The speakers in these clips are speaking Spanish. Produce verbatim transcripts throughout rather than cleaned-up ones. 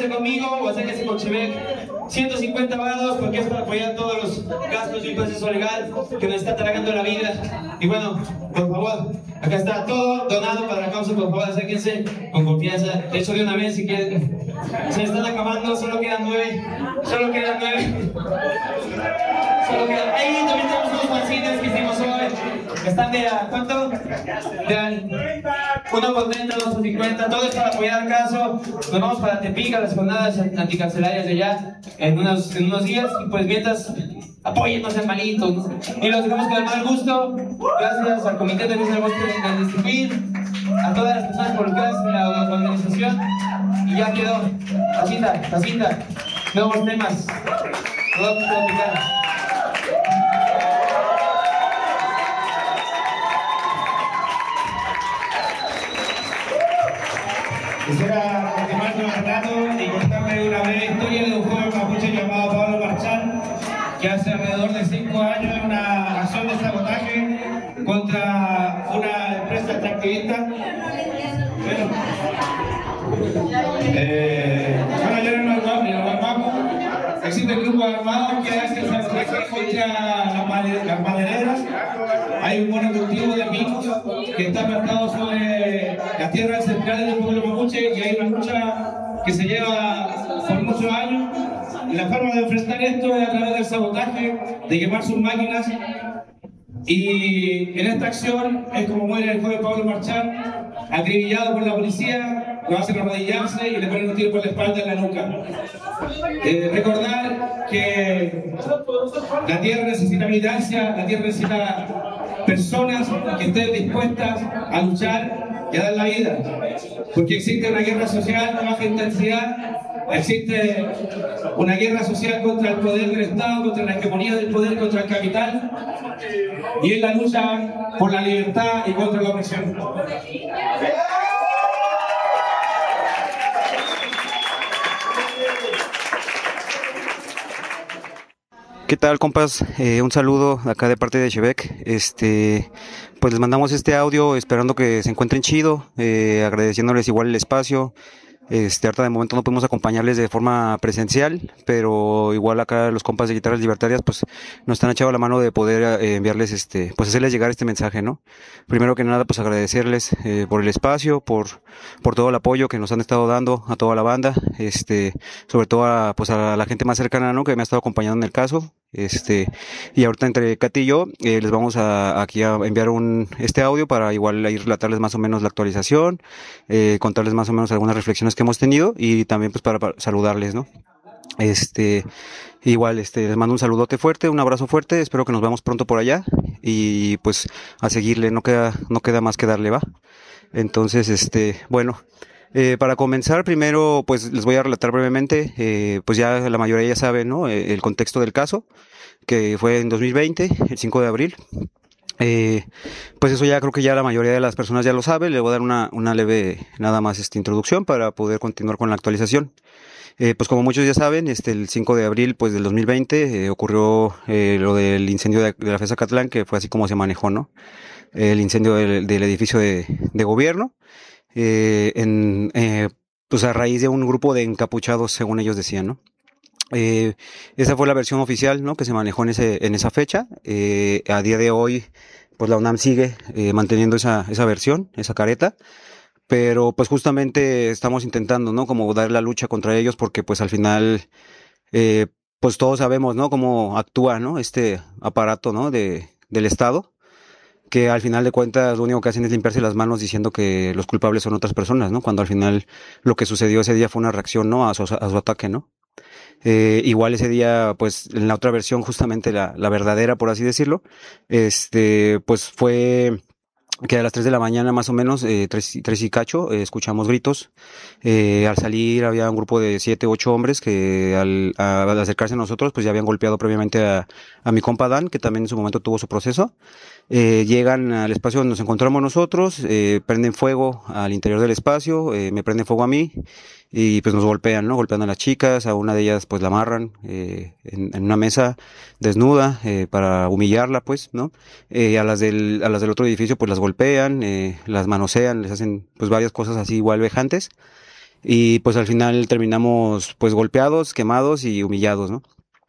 acérquense conmigo o acérquense con Chevek. ciento cincuenta varos porque es para apoyar todos los gastos de un proceso legal que nos está tragando la vida. Y bueno, por favor, acá está todo donado para la causa. Por favor, acérquense con confianza. De hecho, de una vez, si quieren. Se están acabando, solo quedan nueve. Solo quedan nueve. Solo quedan. Ahí también tenemos unos fanzines que hicimos hoy. Están de a ¿cuánto? De a uno por treinta, dos por cincuenta. Todo es para apoyar el caso. Nos vamos para Tepic a las jornadas anticarcelarias de allá en unos, en unos días. Y pues mientras, apóyennos hermanitos, ¿no? Y los dejamos con el mal gusto. Gracias al Comité de Lucha del Bosque de Distribuir, a todas las personas involucradas en la, la organización. Y ya quedó. Tacita, tacita. Nuevos temas. Todo puedo aplicar. Quisiera continuar con el relato y contarle una breve historia de un joven mapuche llamado Pablo Marchán, que hace alrededor de cinco años en una acción de sabotaje contra una empresa extractivista. Bueno, eh, bueno yo en el Guapaco existe el grupo armado que hace el sabotaje contra las, madre, las madereras. Hay un monocultivo de pinos que está plantado sobre las tierras centrales del pueblo mapuche y hay una lucha que se lleva por muchos años. Y la forma de enfrentar esto es a través del sabotaje, de quemar sus máquinas. Y en esta acción es como muere el joven Pablo Marchán, acribillado por la policía, lo hacen arrodillarse y le ponen un tiro por la espalda en la nuca. Eh, recordar que la tierra necesita militancia, la tierra necesita personas que estén dispuestas a luchar y a dar la vida, porque existe una guerra social de baja intensidad, existe una guerra social contra el poder del Estado, contra la hegemonía del poder, contra el capital, y es la lucha por la libertad y contra la opresión. ¿Qué tal, compas? Eh, un saludo acá de parte de Chevek. Este, pues les mandamos este audio esperando que se encuentren chido, eh, agradeciéndoles igual el espacio. Este, ahorita de momento no podemos acompañarles de forma presencial, pero igual acá los compas de Guitarras Libertarias pues nos están echando la mano de poder eh, enviarles este, pues hacerles llegar este mensaje, ¿no? Primero que nada pues agradecerles eh, por el espacio, por, por todo el apoyo que nos han estado dando a toda la banda, este, sobre todo a, pues a la gente más cercana, ¿no? Que me ha estado acompañando en el caso. Este, y ahorita entre Katy y yo eh, les vamos a aquí a enviar un este audio para igual ahí relatarles más o menos la actualización, eh, contarles más o menos algunas reflexiones que hemos tenido y también pues para, para saludarles, ¿no? Este, igual este les mando un saludote fuerte, un abrazo fuerte, espero que nos veamos pronto por allá y pues a seguirle, no queda no queda más que darle, va. Entonces, este, bueno, Eh, para comenzar, primero, pues les voy a relatar brevemente, eh, pues ya la mayoría ya sabe, ¿no? Eh, el contexto del caso, que fue en dos mil veinte, el cinco de abril. Eh, pues eso ya creo que ya la mayoría de las personas ya lo sabe. Le voy a dar una, una leve, nada más, esta introducción para poder continuar con la actualización. Eh, pues como muchos ya saben, este, el cinco de abril, pues del dos mil veinte, eh, ocurrió eh, lo del incendio de, de la FES Acatlán, que fue así como se manejó, ¿no? El incendio del, del edificio de, de gobierno. Eh, en, eh, pues a raíz de un grupo de encapuchados, según ellos decían, ¿no? Eh, esa fue la versión oficial, ¿no? Que se manejó en ese, en esa fecha. Eh, a día de hoy, pues la UNAM sigue eh, manteniendo esa, esa versión, esa careta. Pero pues justamente estamos intentando, ¿no? Como dar la lucha contra ellos porque pues al final, eh, pues todos sabemos, ¿no? Cómo actúa, ¿no? Este aparato, ¿no? De, del Estado, que al final de cuentas lo único que hacen es limpiarse las manos diciendo que los culpables son otras personas, ¿no? Cuando al final lo que sucedió ese día fue una reacción, ¿no? A su, a su ataque, ¿no? Eh, igual ese día, pues en la otra versión, justamente la, la verdadera, por así decirlo, este, pues fue que a las tres de la mañana más o menos, eh, tres, tres y cacho, eh, escuchamos gritos. Eh, al salir había un grupo de siete, ocho hombres que al, a, al acercarse a nosotros pues ya habían golpeado previamente a, a mi compa Dan, que también en su momento tuvo su proceso. Eh, llegan al espacio donde nos encontramos nosotros, eh, prenden fuego al interior del espacio, eh, me prenden fuego a mí y pues nos golpean, ¿no? Golpean a las chicas, a una de ellas pues la amarran eh, en, en una mesa desnuda eh, para humillarla, pues, ¿no? Eh, a las del a las del otro edificio pues las golpean, eh, las manosean, les hacen pues varias cosas así igual vejantes. y pues al final terminamos pues golpeados, quemados y humillados, ¿no?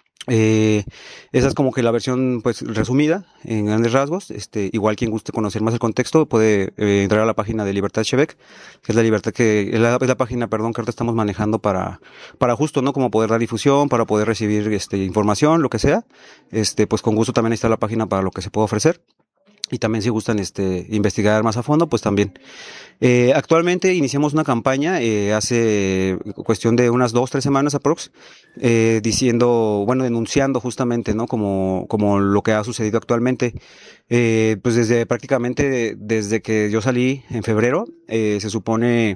Eh, esa es como que la versión pues resumida en grandes rasgos. Este, igual quien guste conocer más el contexto puede eh, entrar a la página de Libertad Chebec, que es la libertad que es la, es la página, perdón, que ahorita estamos manejando para para justo, ¿no? Como poder dar difusión, para poder recibir este información, lo que sea. Este, pues con gusto también está la página para lo que se puede ofrecer. Y también si gustan este, investigar más a fondo, pues también. Eh, actualmente iniciamos una campaña eh, hace cuestión de unas dos, tres semanas aprox, eh, diciendo, bueno, denunciando justamente, ¿no? Como, como lo que ha sucedido actualmente. Eh, pues desde prácticamente desde que yo salí en febrero, eh, se supone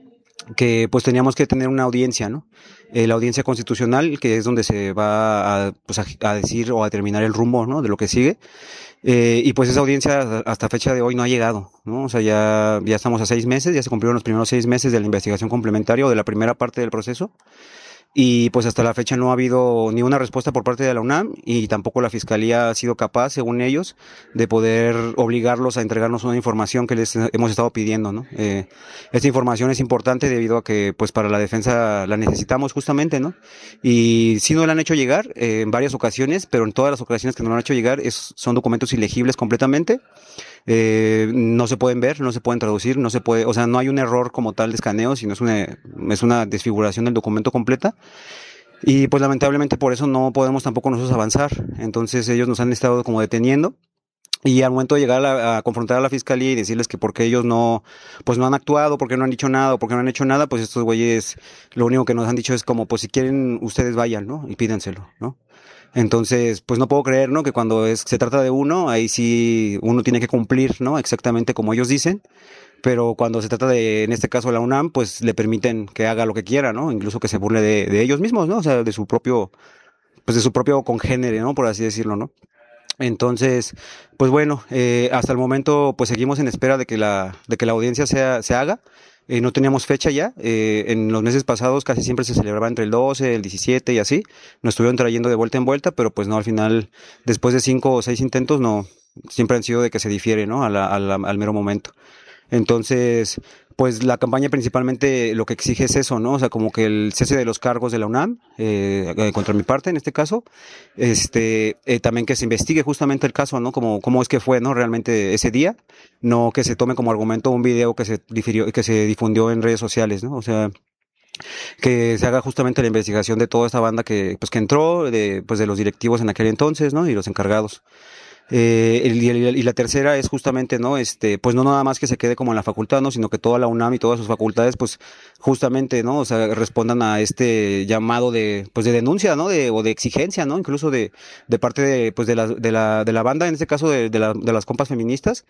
que pues teníamos que tener una audiencia, ¿no? Eh, la audiencia constitucional, que es donde se va a, pues, a, a decir o a determinar el rumbo, ¿no? De lo que sigue. Eh, y pues esa audiencia hasta fecha de hoy no ha llegado, ¿no? O sea, ya, ya estamos a seis meses, ya se cumplieron los primeros seis meses de la investigación complementaria o de la primera parte del proceso. Y pues hasta la fecha no ha habido ni una respuesta por parte de la UNAM y tampoco la Fiscalía ha sido capaz, según ellos, de poder obligarlos a entregarnos una información que les hemos estado pidiendo, ¿no? Eh, esta información es importante debido a que pues para la defensa la necesitamos justamente, ¿no? Y sí nos la han hecho llegar eh, en varias ocasiones, pero en todas las ocasiones que nos la han hecho llegar es, son documentos ilegibles completamente. Eh, no se pueden ver, no se pueden traducir, no se puede, o sea, no hay un error como tal de escaneo, sino es una, es una desfiguración del documento completa. Y pues lamentablemente por eso no podemos tampoco nosotros avanzar. Entonces ellos nos han estado como deteniendo. Y al momento de llegar a, la, a confrontar a la fiscalía y decirles que porque ellos no, pues no han actuado, porque no han dicho nada, o porque no han hecho nada, pues estos güeyes, lo único que nos han dicho es como, pues si quieren, ustedes vayan, ¿no? Y pídenselo, ¿no? Entonces, pues no puedo creer, ¿no? Que cuando es, se trata de uno, ahí sí uno tiene que cumplir, ¿no? Exactamente como ellos dicen. Pero cuando se trata de, en este caso, la UNAM, pues le permiten que haga lo que quiera, ¿no? Incluso que se burle de, de ellos mismos, ¿no? O sea, de su propio, pues de su propio congénere, ¿no? Por así decirlo, ¿no? Entonces, pues bueno, eh, hasta el momento pues seguimos en espera de que la, de que la audiencia sea, se haga. Eh, no teníamos fecha ya. Eh, en los meses pasados casi siempre se celebraba entre el doce, el diecisiete y así. Nos estuvieron trayendo de vuelta en vuelta, pero pues no, al final, después de cinco o seis intentos, no, siempre han sido de que se difiere, ¿no? A la, a la, al mero momento. Entonces, pues la campaña principalmente lo que exige es eso, ¿no? O sea, como que el cese de los cargos de la UNAM, eh, contra mi parte en este caso, este, eh, también que se investigue justamente el caso, ¿no? Como, cómo es que fue, ¿no? Realmente ese día, no que se tome como argumento un video que se difirió, que se difundió en redes sociales, ¿no? O sea, que se haga justamente la investigación de toda esta banda que, pues, que entró, de, pues, de los directivos en aquel entonces, ¿no? Y los encargados. Eh, y, y la tercera es justamente, ¿no? Este, pues no nada más que se quede como en la facultad, ¿no? Sino que toda la UNAM y todas sus facultades, pues, justamente, ¿no? O sea, respondan a este llamado de, pues, de denuncia, ¿no? De, o de exigencia, ¿no? Incluso de, de parte de, pues, de la, de la, de la banda, en este caso de, de la, de las compas feministas,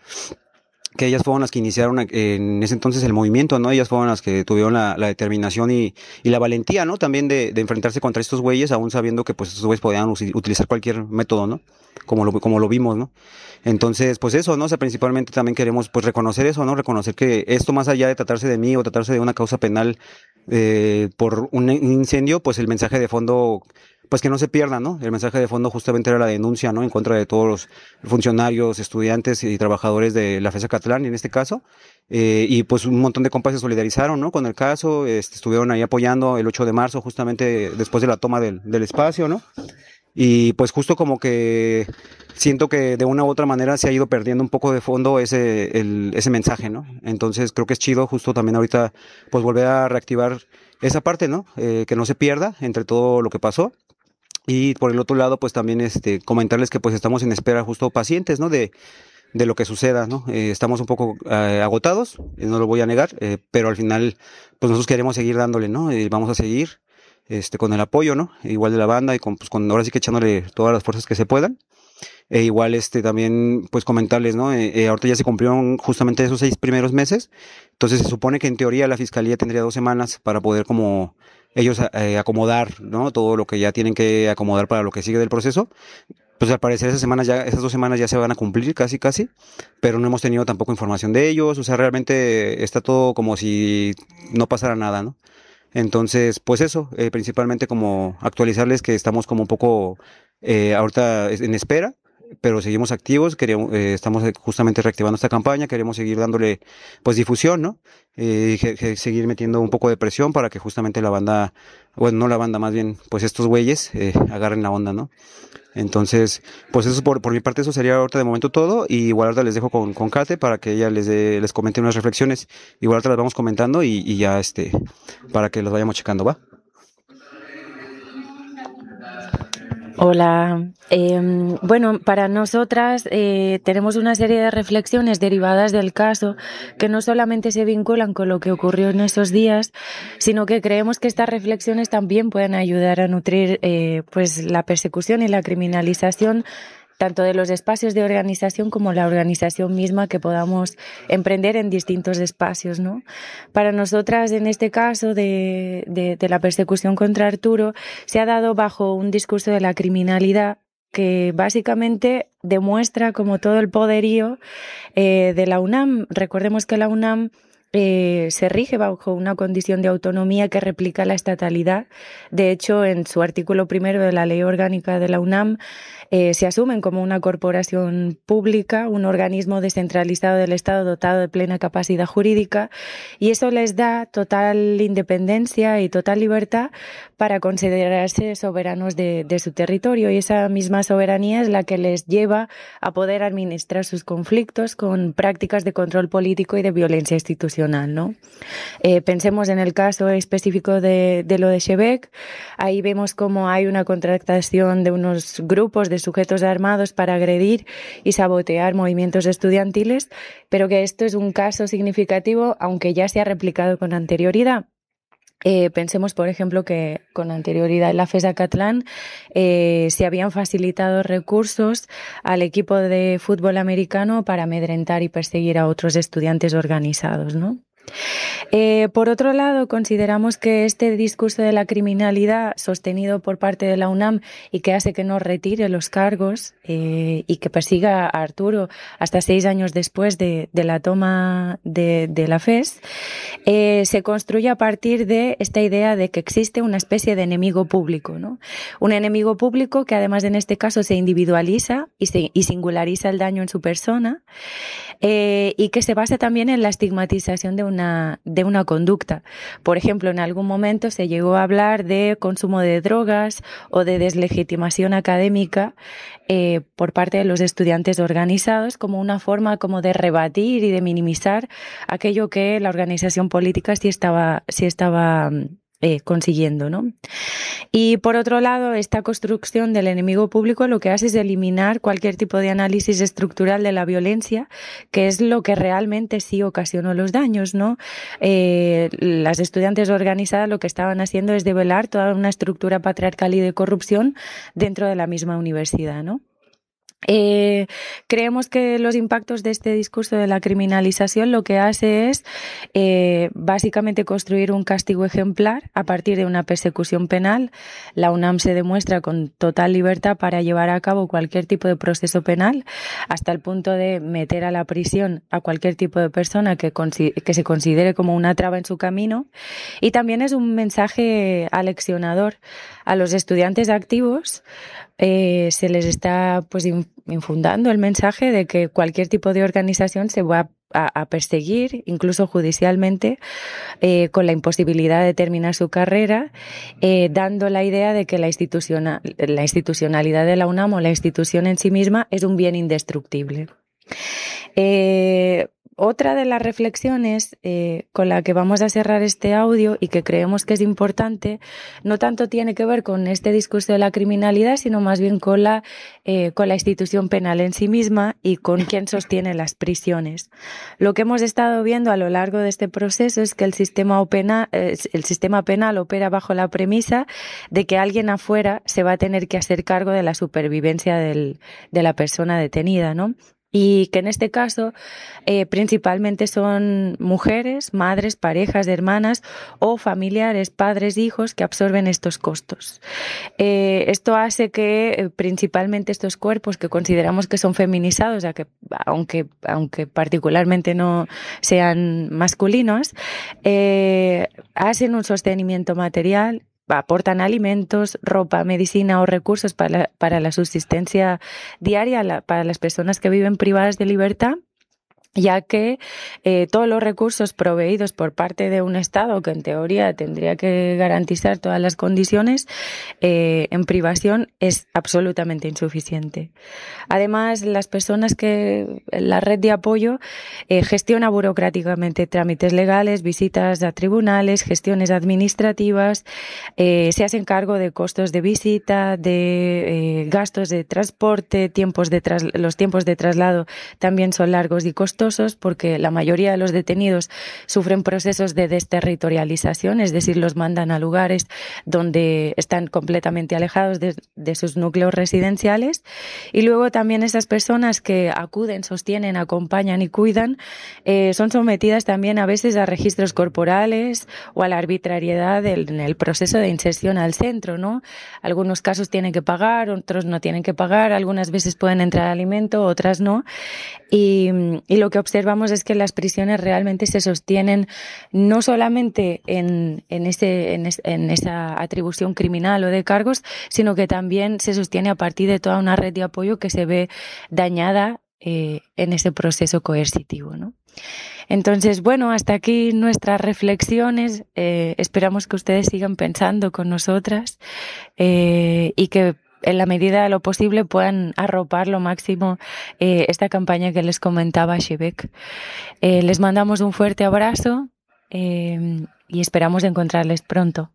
que ellas fueron las que iniciaron en ese entonces el movimiento, ¿no? Ellas fueron las que tuvieron la, la determinación y, y la valentía, ¿no? También de, de enfrentarse contra estos güeyes, aún sabiendo que pues estos güeyes podían utilizar cualquier método, ¿no? Como lo, como lo vimos, ¿no? Entonces, pues eso, ¿no? O sea, principalmente también queremos pues reconocer eso, ¿no? Reconocer que esto, más allá de tratarse de mí o tratarse de una causa penal eh, por un incendio, pues el mensaje de fondo, pues que no se pierda, ¿no? El mensaje de fondo justamente era la denuncia, ¿no? En contra de todos los funcionarios, estudiantes y trabajadores de la FES Acatlán, en este caso. Eh, y pues un montón de compas se solidarizaron, ¿no? Con el caso, este, estuvieron ahí apoyando el ocho de marzo, justamente después de la toma del, del espacio, ¿no? Y pues justo como que siento que de una u otra manera se ha ido perdiendo un poco de fondo ese, el, ese mensaje, ¿no? Entonces creo que es chido justo también ahorita pues volver a reactivar esa parte, ¿no? Eh, que no se pierda entre todo lo que pasó. Y por el otro lado, pues también este, comentarles que pues estamos en espera justo pacientes, ¿no? De, de lo que suceda, ¿no? Eh, estamos un poco eh, agotados, eh, no lo voy a negar, eh, pero al final, pues nosotros queremos seguir dándole, ¿no? Y vamos a seguir, este, con el apoyo, ¿no? Igual de la banda y con, pues con, ahora sí que echándole todas las fuerzas que se puedan. E igual, este, también, pues comentarles, ¿no? Eh, eh, ahorita ya se cumplieron justamente esos seis primeros meses, entonces se supone que en teoría la Fiscalía tendría dos semanas para poder como ellos eh, acomodar, ¿no? Todo lo que ya tienen que acomodar para lo que sigue del proceso. Pues al parecer esas semanas ya, esas dos semanas ya se van a cumplir casi casi, pero no hemos tenido tampoco información de ellos, o sea, realmente está todo como si no pasara nada, ¿no? Entonces, pues eso, eh, principalmente como actualizarles que estamos como un poco eh, ahorita en espera, pero seguimos activos, queremos, eh, estamos justamente reactivando esta campaña, queremos seguir dándole pues difusión, ¿no? Eh, que, que seguir metiendo un poco de presión para que justamente la banda, bueno, no la banda, más bien, pues estos güeyes eh, agarren la onda, ¿no? Entonces, pues eso por, por mi parte, eso sería ahorita de momento todo, y igual ahorita les dejo con, con Kate para que ella les dé, les comente unas reflexiones, igual ahorita las vamos comentando y, y ya este, para que los vayamos checando, ¿va? Hola, eh, bueno, para nosotras eh, tenemos una serie de reflexiones derivadas del caso que no solamente se vinculan con lo que ocurrió en esos días, sino que creemos que estas reflexiones también pueden ayudar a nutrir eh, pues la persecución y la criminalización tanto de los espacios de organización como la organización misma que podamos emprender en distintos espacios, ¿no? Para nosotras, en este caso de, de, de la persecución contra Arturo, se ha dado bajo un discurso de la criminalidad que básicamente demuestra como todo el poderío eh, de la UNAM. Recordemos que la UNAM Eh, se rige bajo una condición de autonomía que replica la estatalidad. De hecho, en su artículo primero de la Ley Orgánica de la UNAM eh, se asumen como una corporación pública, un organismo descentralizado del Estado dotado de plena capacidad jurídica, y eso les da total independencia y total libertad para considerarse soberanos de, de su territorio, y esa misma soberanía es la que les lleva a poder administrar sus conflictos con prácticas de control político y de violencia institucional. ¿No? Eh, pensemos en el caso específico de, de lo de Xebec. Ahí vemos cómo hay una contratación de unos grupos de sujetos armados para agredir y sabotear movimientos estudiantiles, pero que esto es un caso significativo, aunque ya se ha replicado con anterioridad. Eh, pensemos, por ejemplo, que con anterioridad en la FES Acatlán eh, se habían facilitado recursos al equipo de fútbol americano para amedrentar y perseguir a otros estudiantes organizados, ¿no? Eh, por otro lado, consideramos que este discurso de la criminalidad sostenido por parte de la UNAM y que hace que no retire los cargos eh, y que persiga a Arturo hasta seis años después de, de la toma de, de la FES, eh, se construye a partir de esta idea de que existe una especie de enemigo público, ¿no? Un enemigo público que además en este caso se individualiza y, se, y singulariza el daño en su persona eh, y que se basa también en la estigmatización de una Una, de una conducta. Por ejemplo, en algún momento se llegó a hablar de consumo de drogas o de deslegitimación académica eh, por parte de los estudiantes organizados como una forma como de rebatir y de minimizar aquello que la organización política sí estaba, sí estaba eh, consiguiendo, ¿no? Y por otro lado, esta construcción del enemigo público lo que hace es eliminar cualquier tipo de análisis estructural de la violencia, que es lo que realmente sí ocasionó los daños, ¿no? Eh, las estudiantes organizadas lo que estaban haciendo es develar toda una estructura patriarcal y de corrupción dentro de la misma universidad, ¿no? Eh, creemos que los impactos de este discurso de la criminalización lo que hace es eh, básicamente construir un castigo ejemplar a partir de una persecución penal. La UNAM se demuestra con total libertad para llevar a cabo cualquier tipo de proceso penal, hasta el punto de meter a la prisión a cualquier tipo de persona que, que se considere como una traba en su camino. Y también es un mensaje aleccionador a los estudiantes activos. Eh, se les está pues infundando el mensaje de que cualquier tipo de organización se va a, a perseguir, incluso judicialmente, eh, con la imposibilidad de terminar su carrera, eh, dando la idea de que la, institucional, la institucionalidad de la UNAM o la institución en sí misma es un bien indestructible. Eh, Otra de las reflexiones eh, con la que vamos a cerrar este audio y que creemos que es importante, no tanto tiene que ver con este discurso de la criminalidad, sino más bien con la, eh, con la institución penal en sí misma y con quien sostiene las prisiones. Lo que hemos estado viendo a lo largo de este proceso es que el sistema, opena, eh, el sistema penal opera bajo la premisa de que alguien afuera se va a tener que hacer cargo de la supervivencia del, de la persona detenida, ¿no? Y que en este caso eh, principalmente son mujeres, madres, parejas, hermanas o familiares, padres, hijos que absorben estos costos. Eh, esto hace que eh, principalmente estos cuerpos que consideramos que son feminizados, ya que, aunque, aunque particularmente no sean masculinos, eh, hacen un sostenimiento material aportan alimentos, ropa, medicina o recursos para la, para la subsistencia diaria la, para las personas que viven privadas de libertad, ya que eh, todos los recursos proveídos por parte de un Estado que en teoría tendría que garantizar todas las condiciones, eh, en privación es absolutamente insuficiente. Además, las personas que la red de apoyo eh, gestiona burocráticamente trámites legales, visitas a tribunales, gestiones administrativas, eh, se hacen cargo de costos de visita, de eh, gastos de transporte, tiempos de tras, los tiempos de traslado también son largos y costosos, porque la mayoría de los detenidos sufren procesos de desterritorialización, es decir, los mandan a lugares donde están completamente alejados de, de sus núcleos residenciales. Y luego también esas personas que acuden, sostienen, acompañan y cuidan eh, son sometidas también a veces a registros corporales o a la arbitrariedad del, en el proceso de inserción al centro, ¿no? Algunos casos tienen que pagar, otros no tienen que pagar, algunas veces pueden entrar alimento, otras no. Y, y lo que observamos es que las prisiones realmente se sostienen no solamente en, en, ese, en, es, en esa atribución criminal o de cargos, sino que también se sostiene a partir de toda una red de apoyo que se ve dañada eh, en ese proceso coercitivo, ¿no? Entonces, bueno, hasta aquí nuestras reflexiones. Eh, esperamos que ustedes sigan pensando con nosotras eh, y que en la medida de lo posible puedan arropar lo máximo eh, esta campaña que les comentaba Xebec. Eh, les mandamos un fuerte abrazo eh, y esperamos encontrarles pronto.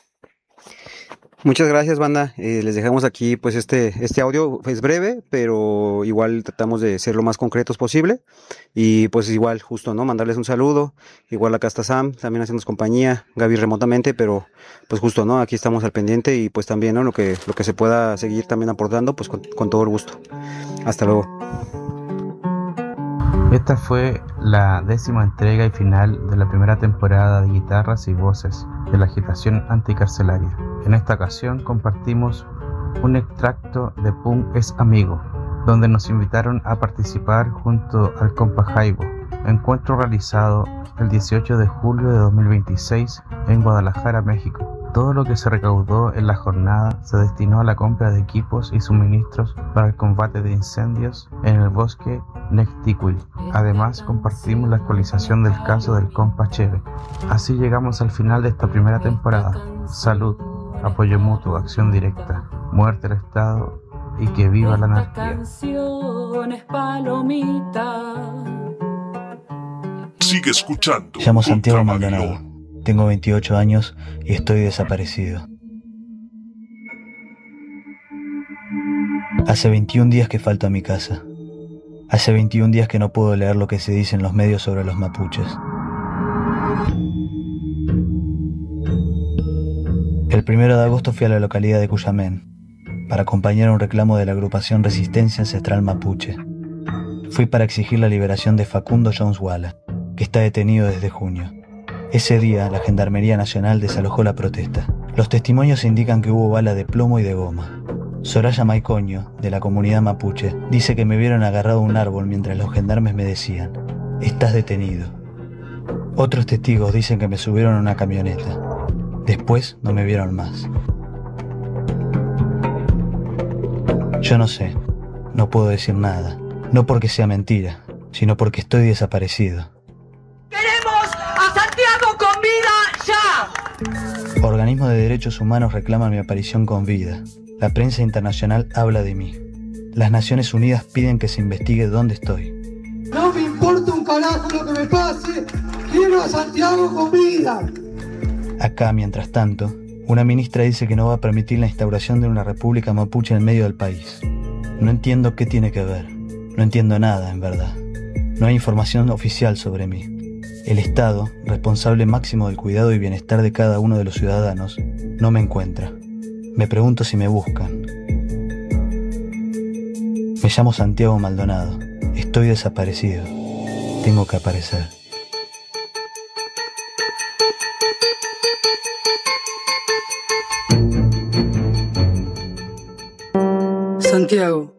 Muchas gracias, banda. Eh, les dejamos aquí pues este, este audio. Es breve, pero igual tratamos de ser lo más concretos posible. Y pues igual, justo, ¿no? Mandarles un saludo. Igual acá está Sam, también haciéndonos compañía. Gaby remotamente, pero pues justo, ¿no? Aquí estamos al pendiente y pues también, ¿no? Lo que, lo que se pueda seguir también aportando, pues con, con todo el gusto. Hasta luego. Esta fue la décima entrega y final de la primera temporada de Guitarras y Voces de la agitación anticarcelaria. En esta ocasión compartimos un extracto de Punk es Amigo, donde nos invitaron a participar junto al compa Jaibo, encuentro realizado el dieciocho de julio de dos mil veintiséis en Guadalajara, México. Todo lo que se recaudó en la jornada se destinó a la compra de equipos y suministros para el combate de incendios en el bosque Necticuil. Además, compartimos la actualización del caso del compa Cheve. Así llegamos al final de esta primera temporada. Salud, apoyo mutuo, acción directa, muerte al Estado y que viva la anarquía. Sigue escuchando. Me llamo Santiago Maldonado. Tengo veintiocho años y estoy desaparecido. Hace veintiún días que falto a mi casa. Hace veintiún días que no puedo leer lo que se dice en los medios sobre los mapuches. El primero de agosto fui a la localidad de Cuyamén para acompañar un reclamo de la agrupación Resistencia Ancestral Mapuche. Fui para exigir la liberación de Facundo Jones Walla, que está detenido desde junio. Ese día, la Gendarmería Nacional desalojó la protesta. Los testimonios indican que hubo bala de plomo y de goma. Soraya Maicoño, de la comunidad mapuche, dice que me vieron agarrado a un árbol mientras los gendarmes me decían: «Estás detenido». Otros testigos dicen que me subieron a una camioneta. Después no me vieron más. Yo no sé, no puedo decir nada. No porque sea mentira, sino porque estoy desaparecido. ¡Con vida ya! Organismos de derechos humanos reclaman mi aparición con vida. La prensa internacional habla de mí. Las Naciones Unidas piden que se investigue dónde estoy. No me importa un carajo lo que me pase. Quiero a Santiago con vida. Acá, mientras tanto, una ministra dice que no va a permitir la instauración de una república mapuche en medio del país. No entiendo qué tiene que ver. No entiendo nada, en verdad. No hay información oficial sobre mí. El Estado, responsable máximo del cuidado y bienestar de cada uno de los ciudadanos, no me encuentra. Me pregunto si me buscan. Me llamo Santiago Maldonado. Estoy desaparecido. Tengo que aparecer. Santiago,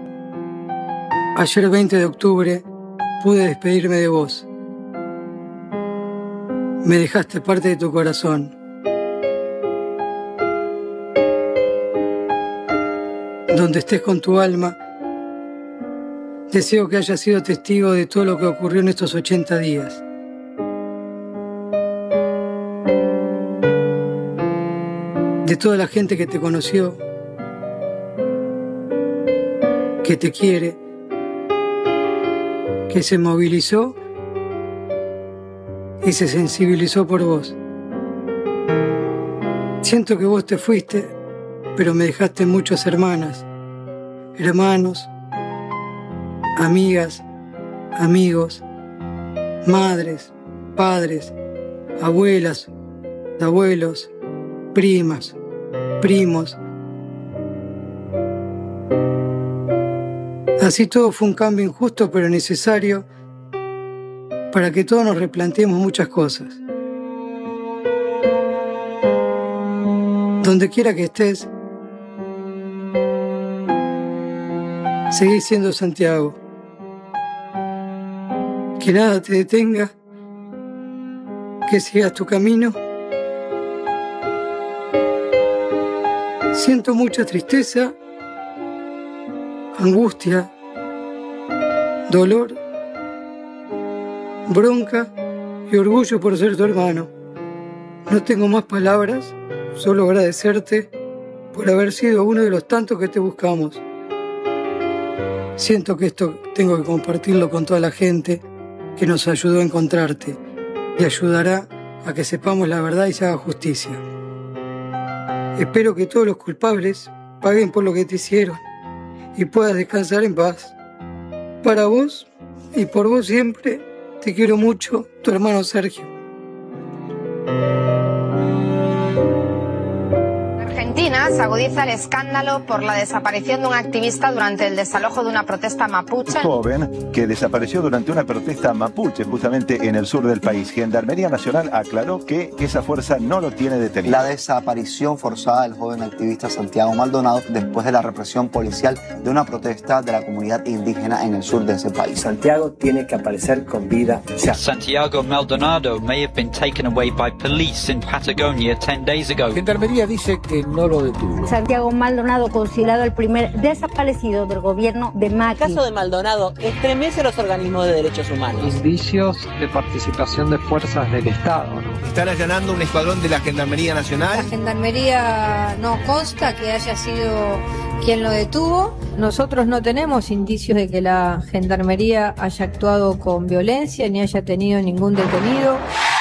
ayer veinte de octubre pude despedirme de vos. Me dejaste parte de tu corazón. donde estés con tu alma, deseo que hayas sido testigo de todo lo que ocurrió en estos ochenta días. De toda la gente que te conoció, que te quiere, que se movilizó y se sensibilizó por vos. Siento que vos te fuiste, pero me dejaste muchas hermanas, hermanos, amigas, amigos, madres, padres, abuelas, abuelos, primas, primos. Así todo fue un cambio injusto pero necesario para que todos nos replanteemos muchas cosas. Donde quiera que estés, seguí siendo Santiago. Que nada te detenga, que sigas tu camino. Siento mucha tristeza, angustia, dolor, bronca y orgullo por ser tu hermano. No tengo más palabras, solo agradecerte por haber sido uno de los tantos que te buscamos. Siento que esto tengo que compartirlo con toda la gente que nos ayudó a encontrarte y ayudará a que sepamos la verdad y se haga justicia. Espero que todos los culpables paguen por lo que te hicieron y puedas descansar en paz. Para vos y por vos siempre, te quiero mucho, tu hermano Sergio. Argentina se agudiza el escándalo por la desaparición de un activista durante el desalojo de una protesta mapuche. Un joven que desapareció durante una protesta mapuche justamente en el sur del país. Gendarmería Nacional aclaró que esa fuerza no lo tiene detenido. La desaparición forzada del joven activista Santiago Maldonado después de la represión policial de una protesta de la comunidad indígena en el sur de ese país. Santiago tiene que aparecer con vida ya. Santiago Maldonado may have been taken away by police in Patagonia ten days ago. Gendarmería dice que no lo detuvo. Santiago Maldonado, considerado el primer desaparecido del gobierno de Macri. El caso de Maldonado estremece a los organismos de derechos humanos. Indicios de participación de fuerzas del Estado, ¿no? Están allanando un escuadrón de la Gendarmería Nacional. La Gendarmería no consta que haya sido quien lo detuvo. Nosotros no tenemos indicios de que la Gendarmería haya actuado con violencia ni haya tenido ningún detenido.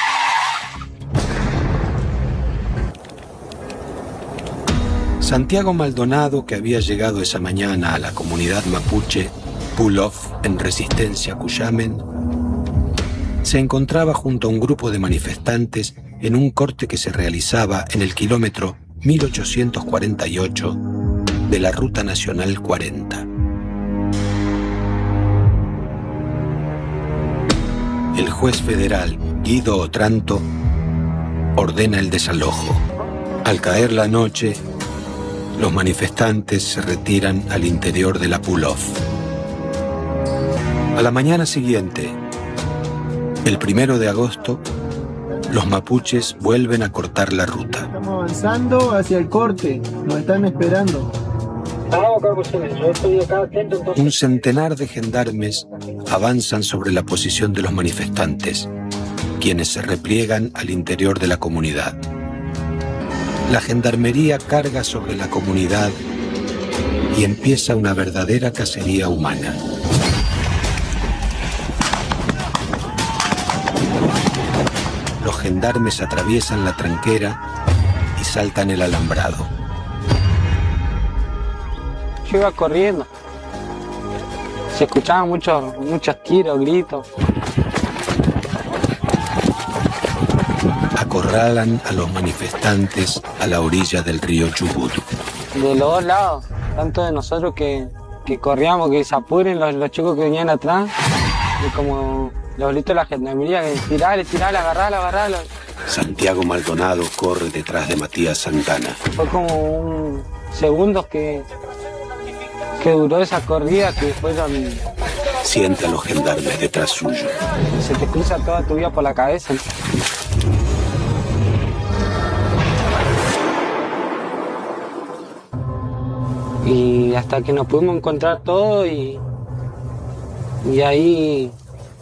Santiago Maldonado, que había llegado esa mañana a la comunidad mapuche Pull-Off en Resistencia Cuyamen, se encontraba junto a un grupo de manifestantes en un corte que se realizaba en el kilómetro mil ochocientos cuarenta y ocho de la Ruta Nacional cuarenta. El juez federal Guido Otranto ordena el desalojo. Al caer la noche, los manifestantes se retiran al interior de la Pull-Off. A la mañana siguiente, el primero de agosto, los mapuches vuelven a cortar la ruta. Estamos avanzando hacia el corte, nos están esperando. Un centenar de gendarmes avanzan sobre la posición de los manifestantes, quienes se repliegan al interior de la comunidad. La gendarmería carga sobre la comunidad y empieza una verdadera cacería humana. Los gendarmes atraviesan la tranquera y saltan el alambrado. Yo iba corriendo. Se escuchaban muchos, muchos tiros, gritos. Acorralan a los manifestantes a la orilla del río Chubut. De los dos lados, tanto de nosotros que, que corríamos, que se apuren los, los chicos que venían atrás, y como los gritos de la gendarmería, que tirale, tirale, agarralo, agarralo. Santiago Maldonado corre detrás de Matías Santana. Fue como un segundos que, que duró esa corrida, que fueron... Siente a los gendarmes detrás suyo. Se te cruza toda tu vida por la cabeza. Y hasta que nos pudimos encontrar todos y, y ahí,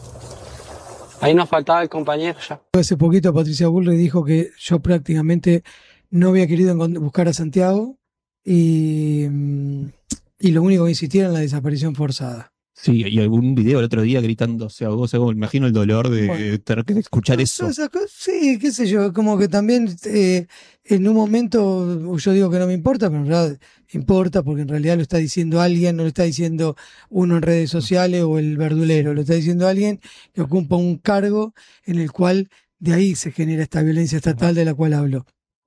ahí nos faltaba el compañero ya. Hace poquito Patricia Bullrich dijo que yo prácticamente no había querido buscar a Santiago y, y lo único que insistía era en la desaparición forzada. Sí, y algún video el otro día gritando, se ahogó, o sea, me imagino el dolor de bueno, tener que escuchar eso. Sí, qué sé yo, como que también eh, en un momento yo digo que no me importa, pero en realidad importa porque en realidad lo está diciendo alguien, no lo está diciendo uno en redes sociales o el verdulero, lo está diciendo alguien que ocupa un cargo en el cual de ahí se genera esta violencia estatal de la cual hablo.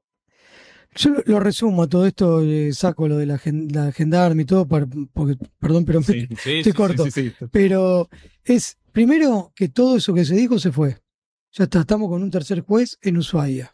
Yo lo, lo resumo a todo esto, eh, saco lo de la, la gendarme y todo, para, porque, perdón, pero me, sí, sí, estoy sí, corto. Sí, sí, sí. Pero es, primero que todo eso que se dijo se fue. Ya está, estamos con un tercer juez en Ushuaia.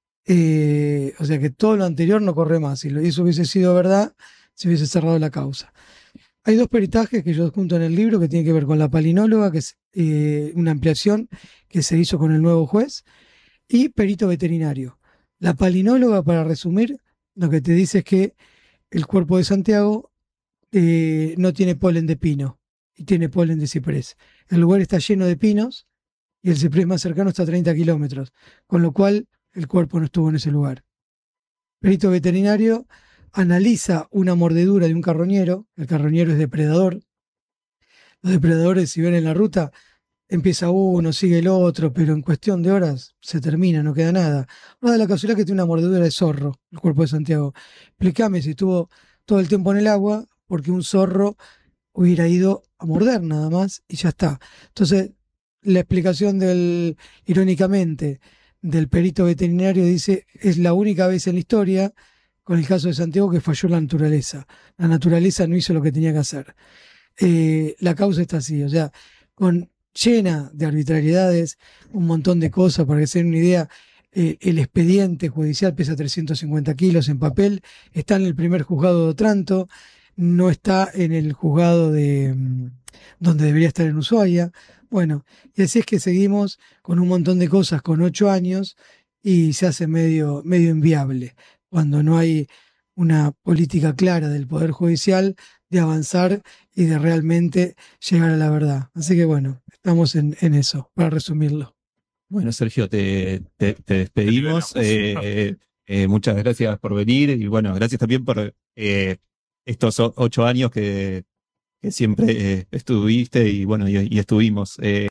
Eh, o sea que todo lo anterior no corre más. Si eso hubiese sido verdad, se hubiese cerrado la causa. Hay dos peritajes que yo junto en el libro que tienen que ver con la palinóloga, que es eh, una ampliación que se hizo con el nuevo juez, y perito veterinario. La palinóloga, para resumir, lo que te dice es que el cuerpo de Santiago eh, no tiene polen de pino y tiene polen de ciprés. El lugar está lleno de pinos y el ciprés más cercano está a treinta kilómetros, con lo cual el cuerpo no estuvo en ese lugar. Perito veterinario analiza una mordedura de un carroñero. El carroñero es depredador. Los depredadores, si ven en la ruta, empieza uno, sigue el otro, pero en cuestión de horas se termina, no queda nada. Una de la casualidad que tiene una mordedura de zorro, el cuerpo de Santiago. Explícame si estuvo todo el tiempo en el agua, porque un zorro hubiera ido a morder nada más y ya está. Entonces, la explicación del, irónicamente, del perito veterinario dice, es la única vez en la historia, con el caso de Santiago, que falló la naturaleza. La naturaleza no hizo lo que tenía que hacer. Eh, la causa está así, o sea, con llena de arbitrariedades, un montón de cosas. Para que se den una idea, eh, el expediente judicial pesa trescientos cincuenta kilos en papel, está en el primer juzgado de Otranto, no está en el juzgado de donde debería estar en Ushuaia. Bueno, y así es que seguimos con un montón de cosas con ocho años y se hace medio, medio inviable cuando no hay una política clara del Poder Judicial de avanzar y de realmente llegar a la verdad. Así que bueno, estamos en, en eso, para resumirlo. Bueno, Sergio, te, te, te despedimos. Eh, eh, eh, muchas gracias por venir y bueno, gracias también por eh, estos o, ocho años que, que siempre eh, estuviste y bueno, y, y estuvimos. Eh.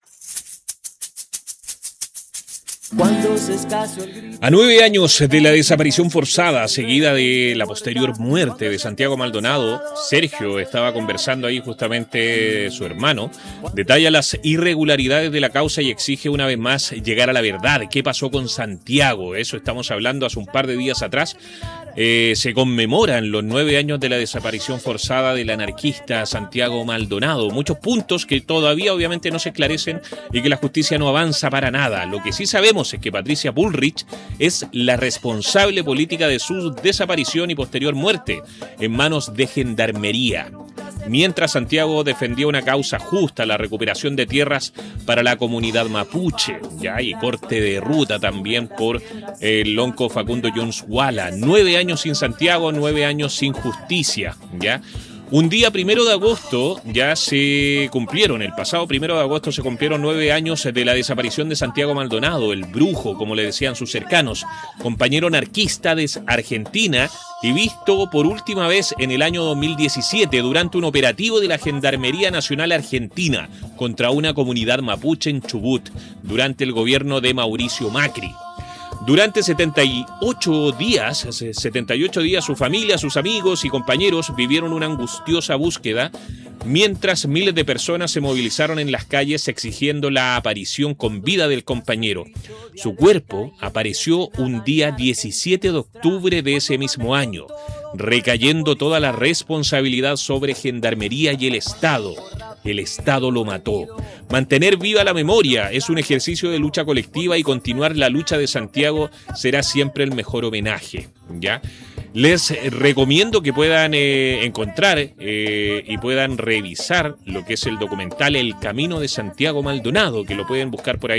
A nueve años de la desaparición forzada, seguida de la posterior muerte de Santiago Maldonado, Sergio estaba conversando ahí justamente su hermano, detalla las irregularidades de la causa y exige una vez más llegar a la verdad. ¿Qué pasó con Santiago? Eso estamos hablando hace un par de días atrás. Eh, se conmemoran los nueve años de la desaparición forzada del anarquista Santiago Maldonado. Muchos puntos que todavía obviamente no se esclarecen y que la justicia no avanza para nada. Lo que sí sabemos es que Patricia Bullrich es la responsable política de su desaparición y posterior muerte en manos de Gendarmería. Mientras Santiago defendía una causa justa, la recuperación de tierras para la comunidad mapuche, ya, y corte de ruta también por el lonco Facundo Jones Wala. Nueve años sin Santiago, nueve años sin justicia, ya. Un día primero de agosto ya se cumplieron, el pasado primero de agosto se cumplieron nueve años de la desaparición de Santiago Maldonado, el brujo, como le decían sus cercanos, compañero anarquista de Argentina y visto por última vez en el año dos mil diecisiete durante un operativo de la Gendarmería Nacional Argentina contra una comunidad mapuche en Chubut durante el gobierno de Mauricio Macri. Durante setenta y ocho días, setenta y ocho días, su familia, sus amigos y compañeros vivieron una angustiosa búsqueda, mientras miles de personas se movilizaron en las calles exigiendo la aparición con vida del compañero. Su cuerpo apareció un día diecisiete de octubre de ese mismo año, recayendo toda la responsabilidad sobre Gendarmería y el Estado. El Estado lo mató. Mantener viva la memoria es un ejercicio de lucha colectiva y continuar la lucha de Santiago será siempre el mejor homenaje, ¿ya? Les recomiendo que puedan eh, encontrar eh, y puedan revisar lo que es el documental El Camino de Santiago Maldonado, que lo pueden buscar por ahí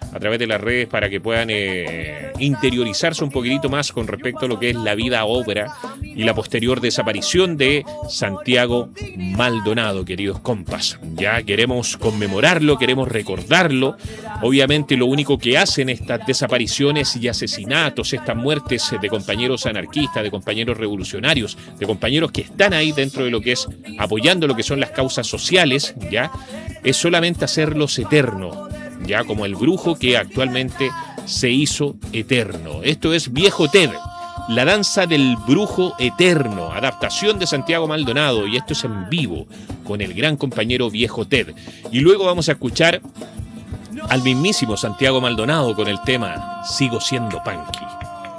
a través de las redes para que puedan eh, interiorizarse un poquitito más con respecto a lo que es la vida, obra y la posterior desaparición de Santiago Maldonado, queridos compas. Ya queremos conmemorarlo, queremos recordarlo. Obviamente lo único que hacen estas desapariciones y asesinatos, estas muertes de compañeros anarquistas, de compañeros revolucionarios, de compañeros que están ahí dentro de lo que es apoyando lo que son las causas sociales, ya, es solamente hacerlos eterno, ya como el brujo que actualmente se hizo eterno. Esto es Viejo Ted, la danza del brujo eterno, adaptación de Santiago Maldonado, y esto es en vivo con el gran compañero Viejo Ted. Y luego vamos a escuchar al mismísimo Santiago Maldonado con el tema Sigo siendo punky.